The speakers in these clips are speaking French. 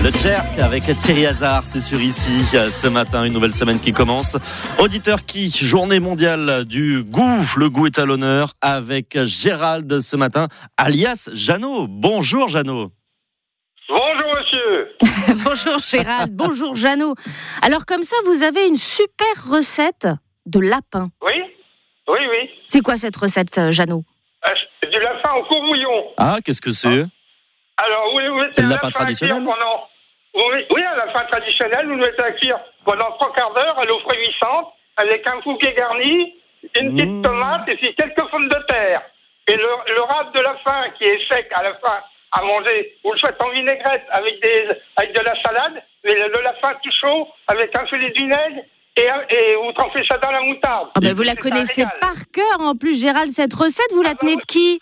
Le Jerk avec Thierry Hazard, c'est sur ici ce matin, une nouvelle semaine qui commence. Auditeur qui, journée mondiale du goût, le goût est à l'honneur avec Gérald ce matin, alias Jeannot. Bonjour Jeannot. Bonjour monsieur. Bonjour Gérald, bonjour Jeannot. Alors comme ça, vous avez une super recette de lapin. Oui. C'est quoi cette recette, Jeannot? Du lapin au courbouillon. Ah, qu'est-ce que c'est? Alors, vous mettez C'est le un lapin lapin traditionnel? à cuire pendant... Oui, un lapin traditionnel, vous le mettez à cuire pendant 3 quarts d'heure à l'eau frémissante, avec un bouquet garni, une petite tomate et puis quelques pommes de terre. Et le râpe de lapin qui est sec à la fin à manger, vous le faites en vinaigrette avec de la salade, mais le lapin tout chaud avec un filet de vinaigre et vous trempez ça dans la moutarde. Ah ben vous la connaissez par cœur en plus, Gérald, cette recette, vous la tenez de qui?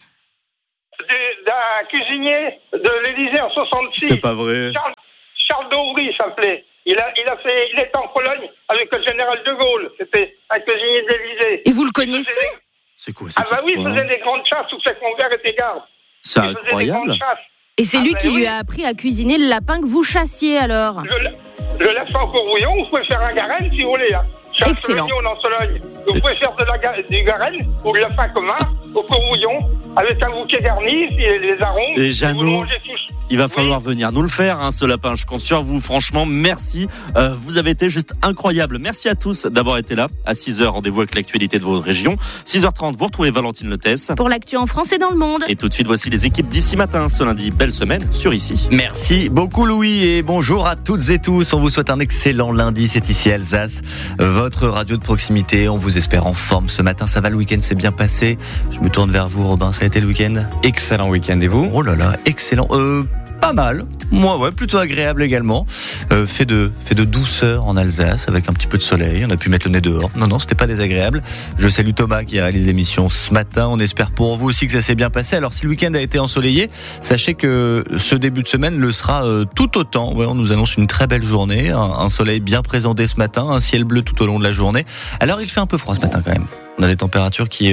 D'un cuisinier de l'Élysée en 66. C'est pas vrai. Charles d'Aubry s'appelait. Il était en Pologne avec le général de Gaulle. C'était un cuisinier de l'Élysée. Et vous le connaissez? C'est quoi cette oui, il histoire? faisait des grandes chasses, tout fait que mon père était garde. C'est incroyable. Et c'est lui qui lui a appris à cuisiner le lapin que vous chassiez alors? Le lapin au courbouillon, vous pouvez faire un garenne si vous voulez. Excellent. En Sologne. Vous pouvez faire du garenne ou le lapin commun au courbouillon avec un bouquet garni et les arômes. Et Jeannot, il va falloir venir nous le faire, ce lapin. Je compte sur vous, franchement, merci. Vous avez été juste incroyable. Merci à tous d'avoir été là. À 6h, rendez-vous avec l'actualité de votre région. 6h30, vous retrouvez Valentine Lettès. Pour l'actu en France et dans le monde. Et tout de suite, voici les équipes d'ici matin. Ce lundi, belle semaine sur Ici. Merci beaucoup Louis et bonjour à toutes et tous. On vous souhaite un excellent lundi. C'est ici Alsace, votre radio de proximité. On vous espère en forme ce matin. Ça va, le week-end s'est bien passé? Je me tourne vers vous, Robin. Ça a été le week-end? Excellent week-end, et vous? Oh là là, excellent. Pas mal. Moi, ouais, plutôt agréable également. Fait de douceur en Alsace avec un petit peu de soleil. On a pu mettre le nez dehors. Non, c'était pas désagréable. Je salue Thomas qui a réalisé l'émission ce matin. On espère pour vous aussi que ça s'est bien passé. Alors, si le week-end a été ensoleillé, sachez que ce début de semaine le sera tout autant. Ouais, on nous annonce une très belle journée, un soleil bien présent dès ce matin, un ciel bleu tout au long de la journée. Alors, il fait un peu froid ce matin quand même. On a des températures qui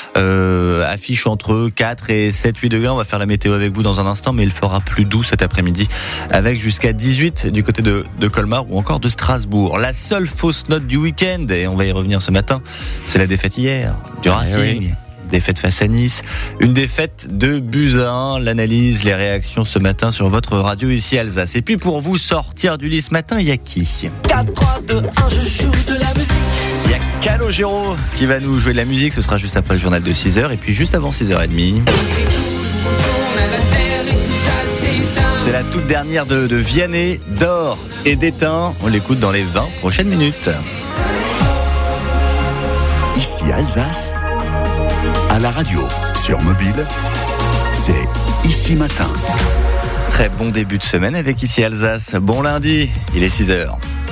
affichent entre 4 et 7-8 degrés. On va faire la météo avec vous dans un instant, mais il fera plus doux cet après-midi, avec jusqu'à 18 du côté de Colmar ou encore de Strasbourg. La seule fausse note du week-end, et on va y revenir ce matin, c'est la défaite hier du Racing. Oui. Défaite face à Nice, une défaite de buts à 1. L'analyse, les réactions ce matin sur votre radio ici Alsace. Et puis pour vous sortir du lit ce matin, il y a qui? 4, 3, 2, 1, je joue de la musique. Il y a Calogero qui va nous jouer de la musique. Ce sera juste après le journal de 6h et puis juste avant 6h30. C'est la toute dernière de Vianney, d'Or et d'Étain. On l'écoute dans les 20 prochaines minutes. Ici Alsace, à la radio, sur mobile, c'est Ici Matin. Très bon début de semaine avec Ici Alsace. Bon lundi, il est 6h.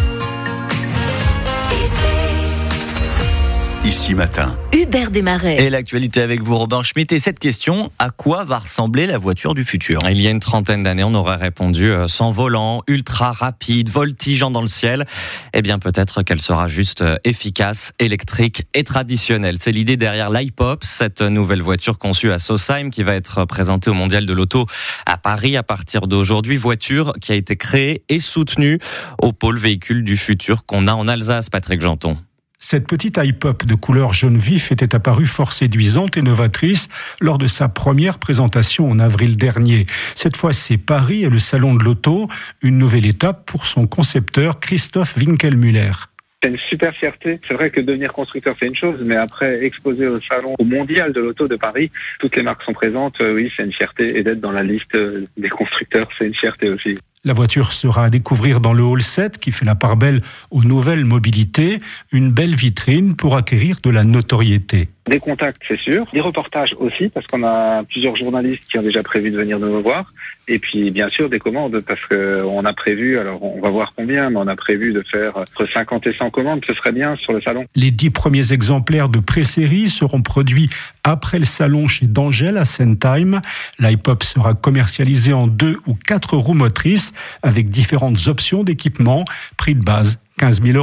Ici Matin. Hubert Desmarais. Et l'actualité avec vous, Robin Schmitt. Et cette question, à quoi va ressembler la voiture du futur? Il y a une trentaine d'années, on aurait répondu sans volant, ultra rapide, voltigeant dans le ciel. Eh bien, peut-être qu'elle sera juste efficace, électrique et traditionnelle. C'est l'idée derrière l'iPop, cette nouvelle voiture conçue à Sausheim qui va être présentée au Mondial de l'Auto à Paris à partir d'aujourd'hui. Voiture qui a été créée et soutenue au pôle véhicule du futur qu'on a en Alsace, Patrick Janton. Cette petite iPop de couleur jaune vif était apparue fort séduisante et novatrice lors de sa première présentation en avril dernier. Cette fois, c'est Paris et le salon de l'auto, une nouvelle étape pour son concepteur Christophe Winkelmüller. C'est une super fierté. C'est vrai que devenir constructeur, c'est une chose, mais après, exposer au salon, au mondial de l'auto de Paris, toutes les marques sont présentes, oui, c'est une fierté. Et d'être dans la liste des constructeurs, c'est une fierté aussi. La voiture sera à découvrir dans le Hall 7 qui fait la part belle aux nouvelles mobilités, une belle vitrine pour acquérir de la notoriété. Des contacts, c'est sûr. Des reportages aussi, parce qu'on a plusieurs journalistes qui ont déjà prévu de venir nous voir. Et puis, bien sûr, des commandes, parce qu'on a prévu, alors on va voir combien, mais on a prévu de faire entre 50 et 100 commandes. Ce serait bien sur le salon. Les 10 premiers exemplaires de pré-série seront produits après le salon chez Dangel à Sentheim. l'iPop sera commercialisé en 2 ou 4 roues motrices avec différentes options d'équipement. Prix de base, 15 000 €.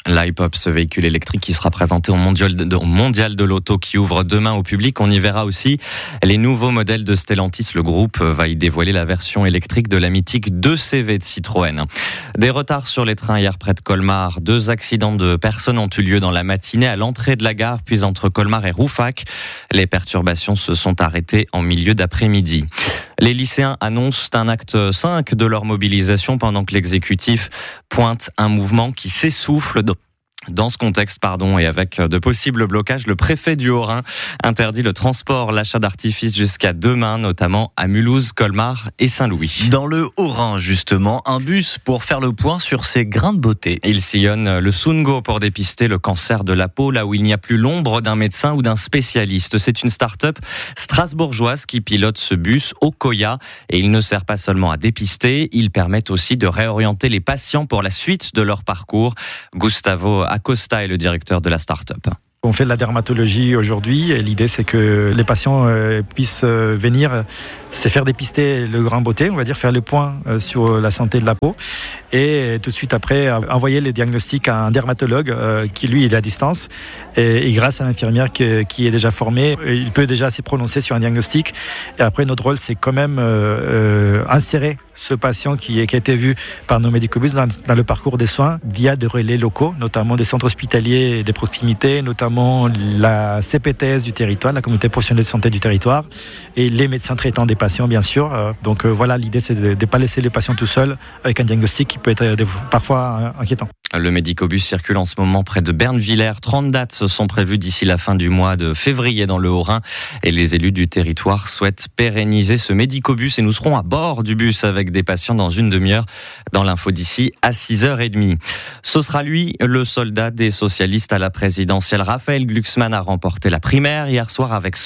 L'iPop, ce véhicule électrique qui sera présenté au Mondial de l'Auto qui ouvre demain au public. On y verra aussi les nouveaux modèles de Stellantis. Le groupe va y dévoiler la version électrique de la mythique 2CV de Citroën. Des retards sur les trains hier près de Colmar. 2 accidents de personnes ont eu lieu dans la matinée à l'entrée de la gare, puis entre Colmar et Rouffach. Les perturbations se sont arrêtées en milieu d'après-midi. Les lycéens annoncent un acte 5 de leur mobilisation pendant que l'exécutif pointe un mouvement qui s'essouffle. Dans ce contexte, et avec de possibles blocages, le préfet du Haut-Rhin interdit le transport, l'achat d'artifices jusqu'à demain, notamment à Mulhouse, Colmar et Saint-Louis. Dans le Haut-Rhin, justement, un bus pour faire le point sur ses grains de beauté. Il sillonne le Sungo pour dépister le cancer de la peau, là où il n'y a plus l'ombre d'un médecin ou d'un spécialiste. C'est une start-up strasbourgeoise qui pilote ce bus au Koya. Et il ne sert pas seulement à dépister, il permet aussi de réorienter les patients pour la suite de leur parcours. Gustavo Acosta est le directeur de la start-up. On fait de la dermatologie aujourd'hui et l'idée c'est que les patients puissent venir se faire dépister le grain beauté, on va dire faire le point sur la santé de la peau et tout de suite après envoyer les diagnostics à un dermatologue qui lui il est à distance et grâce à l'infirmière qui est déjà formée, il peut déjà se prononcer sur un diagnostic et après notre rôle c'est quand même insérer ce patient qui a été vu par nos médicobus dans le parcours des soins via des relais locaux, notamment des centres hospitaliers des proximités, notamment la CPTS du territoire, la communauté professionnelle de santé du territoire, et les médecins traitants des patients, bien sûr. Donc voilà, l'idée, c'est de ne pas laisser les patients tout seuls avec un diagnostic qui peut être parfois inquiétant. Le médicobus circule en ce moment près de Bernvillers. 30 dates sont prévues d'ici la fin du mois de février dans le Haut-Rhin. Et les élus du territoire souhaitent pérenniser ce médicobus. Et nous serons à bord du bus avec des patients dans une demi-heure dans l'info d'ici à 6h30. Ce sera lui, le soldat des socialistes à la présidentielle. Raphaël Glucksmann a remporté la primaire hier soir avec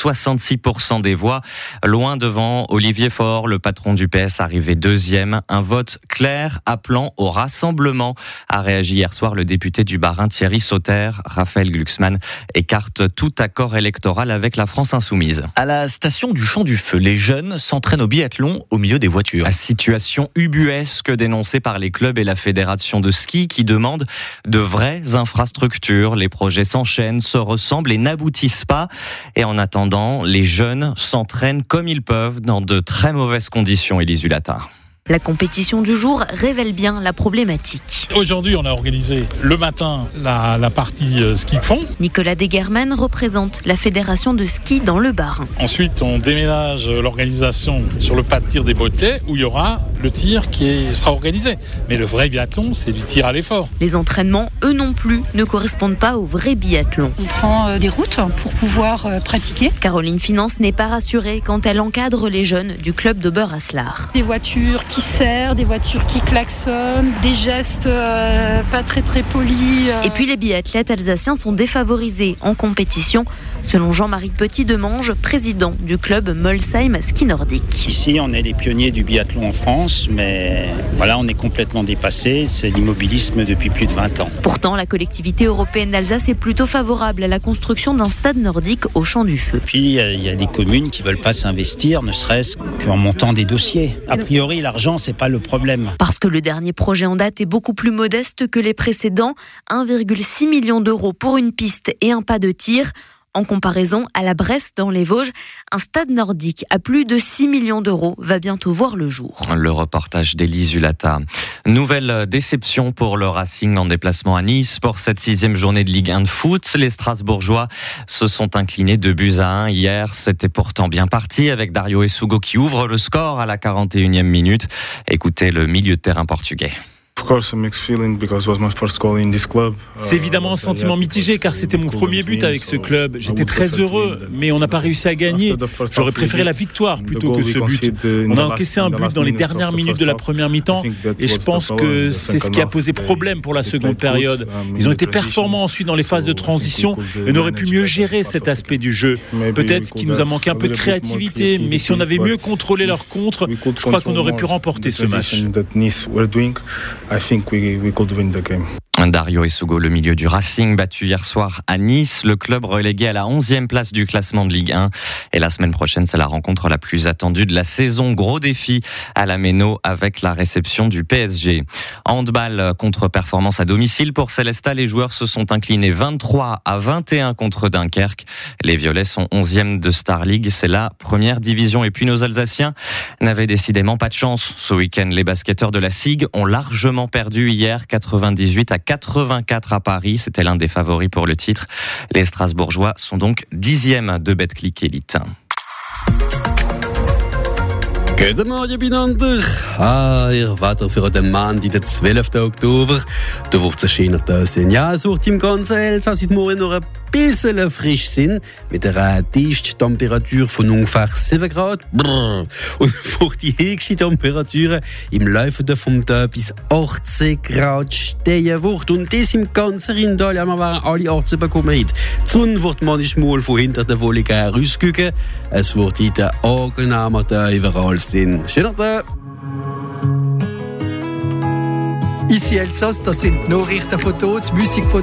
66% des voix. Loin devant Olivier Faure, le patron du PS, arrivé deuxième. Un vote clair appelant au rassemblement, a réagi hier soir le député du Bas-Rhin Thierry Sauter. Raphaël Glucksmann écarte tout accord électoral avec la France insoumise. À la station du Champ du Feu, les jeunes s'entraînent au biathlon au milieu des voitures. La situation ubuesque dénoncée par les clubs et la fédération de ski qui demandent de vraies infrastructures. Les projets s'enchaînent, se ressemblent et n'aboutissent pas. Et en attendant, les jeunes s'entraînent comme ils peuvent dans de très mauvaises conditions, Élise Hullatin. La compétition du jour révèle bien la problématique. Aujourd'hui, on a organisé le matin la partie ski de fond. Nicolas Degerman représente la fédération de ski dans le Bas-Rhin. Ensuite, on déménage l'organisation sur le pas de tir des Botelets où il y aura le tir qui sera organisé. Mais le vrai biathlon, c'est du tir à l'effort. Les entraînements, eux non plus, ne correspondent pas au vrai biathlon. On prend des routes pour pouvoir pratiquer. Caroline Finance n'est pas rassurée quand elle encadre les jeunes du club d'Ober-Haslar. Des voitures qui serrent, des voitures qui klaxonnent, des gestes pas très polis. Et puis les biathlètes alsaciens sont défavorisés en compétition, selon Jean-Marie Petit-Demange, président du club Molsheim Ski Nordique. Ici, on est les pionniers du biathlon en France, mais voilà, on est complètement dépassés. C'est l'immobilisme depuis plus de 20 ans. Pourtant, la collectivité européenne d'Alsace est plutôt favorable à la construction d'un stade nordique au Champ du Feu. Puis, il y a des communes qui ne veulent pas s'investir, ne serait-ce qu'en montant des dossiers. A priori, l'argent, c'est pas le problème. Parce que le dernier projet en date est beaucoup plus modeste que les précédents, 1,6 million d'euros pour une piste et un pas de tir. En comparaison, à la Bresse, dans les Vosges, un stade nordique à plus de 6 millions d'euros va bientôt voir le jour. Le reportage d'Élise Hullatin. Nouvelle déception pour le Racing en déplacement à Nice pour cette 6e journée de Ligue 1 de foot. Les Strasbourgeois se sont inclinés 2-1. Hier, c'était pourtant bien parti avec Dario Essugo qui ouvre le score à la 41e minute. Écoutez le milieu de terrain portugais. C'est évidemment un sentiment mitigé car c'était mon premier but avec ce club. J'étais très heureux, mais on n'a pas réussi à gagner. J'aurais préféré la victoire plutôt que ce but. On a encaissé un but dans les dernières minutes de la première mi-temps et je pense que c'est ce qui a posé problème pour la seconde période. Ils ont été performants ensuite dans les phases de transition et on aurait pu mieux gérer cet aspect du jeu. Peut-être qu'il nous a manqué un peu de créativité, mais si on avait mieux contrôlé leur contre, je crois qu'on aurait pu remporter ce match. Dario Essugo, le milieu du Racing, battu hier soir à Nice. Le club relégué à la 11e place du classement de Ligue 1. Et la semaine prochaine, c'est la rencontre la plus attendue de la saison. Gros défi à la Méno avec la réception du PSG. Handball, contre-performance à domicile pour Célestat. Les joueurs se sont inclinés 23-21 contre Dunkerque. Les Violets sont 11e de Star League. C'est la première division. Et puis nos Alsaciens n'avaient décidément pas de chance. Ce week-end, les basketteurs de la SIG ont largement perdu hier, 98-84 à Paris. C'était l'un des favoris pour le titre. Les Strasbourgeois sont donc 10e de Betclic Elite. Guten Morgen miteinander. Ihr Wetter für den Montag, den 12. Oktober. Da wird es schöner da sein. Ja, es wird im ganzen Elsass heute Morgen noch ein bisschen frisch sein, mit einer Tiefsttemperatur von ungefähr 7 Grad. Brrr. Und für die höchsten Temperaturen im Laufe vom Tag bis 18 Grad stehen wird. Und das im ganzen Rheintal. Ja, wir werden alle 18 bekommen heute. Die Sonne wird manchmal von hinter der Wolke rausgucken. Es wird heute angenehmer da überall sein. Schöner Tag. Ici Elsass, das sind Nachrichtenfotos, Musik von